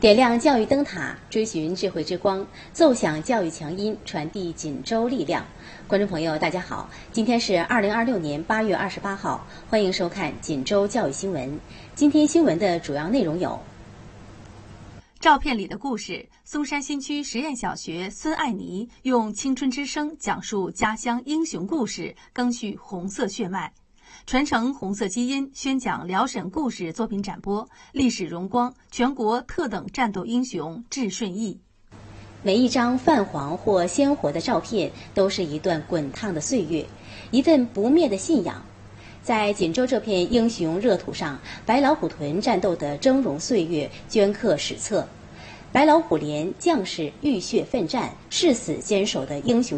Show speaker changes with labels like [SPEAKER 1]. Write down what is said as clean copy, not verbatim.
[SPEAKER 1] 点亮教育灯塔，追寻智慧之光，奏响教育强音，传递锦州力量。观众朋友，大家好，今天是2026年8月28号，欢迎收看锦州教育新闻。今天新闻的主要内容有：
[SPEAKER 2] 照片里的故事，松山新区实验小学孙爱妮用青春之声讲述家乡英雄故事，赓续红色血脉。传承红色基因，宣讲辽沈故事作品展播，历史荣光全国特等战斗英雄致顺义。
[SPEAKER 1] 每一张泛黄或鲜活的照片，都是一段滚烫的岁月，一份不灭的信仰。在锦州这片英雄热土上，白老虎屯战斗的峥嵘岁月镌刻史册，白老虎连将士浴血奋战、誓死坚守的英雄